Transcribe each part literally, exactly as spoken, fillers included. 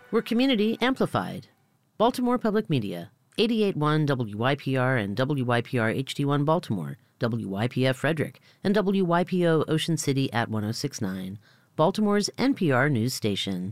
We're community amplified. Baltimore Public Media, eighty-eight point one W Y P R and W Y P R H D one Baltimore, W Y P F Frederick, and W Y P O Ocean City at one oh six point nine, Baltimore's N P R news station.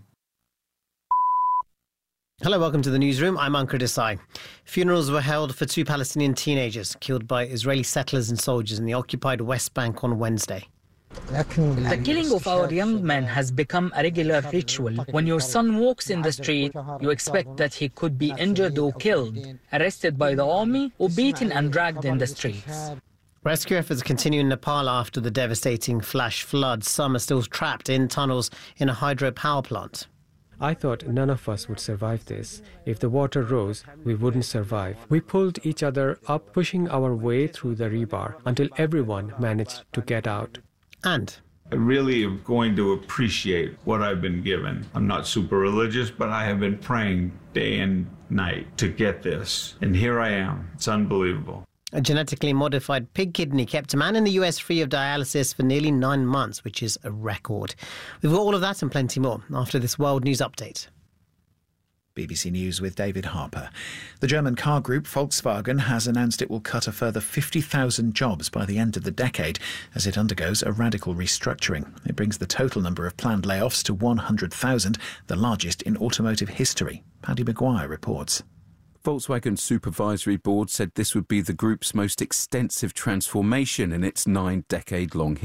Hello, welcome to the newsroom. I'm Ankur Desai. Funerals were held for two Palestinian teenagers killed by Israeli settlers and soldiers in the occupied West Bank on Wednesday. The killing of our young men has become a regular ritual. When your son walks in the street, you expect that he could be injured or killed, arrested by the army, or beaten and dragged in the streets. Rescue efforts continue in Nepal after the devastating flash floods. Some are still trapped in tunnels in a hydropower plant. I thought none of us would survive this. If the water rose, we wouldn't survive. We pulled each other up, pushing our way through the rebar until everyone managed to get out. And I really am going to appreciate what I've been given. I'm not super religious, but I have been praying day and night to get this. And here I am. It's unbelievable. A genetically modified pig kidney kept a man in the U S free of dialysis for nearly nine months, which is a record. We've got all of that and plenty more after this World News Update. B B C News with David Harper. The German car group Volkswagen has announced it will cut a further fifty thousand jobs by the end of the decade as it undergoes a radical restructuring. It brings the total number of planned layoffs to one hundred thousand, the largest in automotive history. Paddy Maguire reports. Volkswagen's supervisory board said this would be the group's most extensive transformation in its nine-decade-long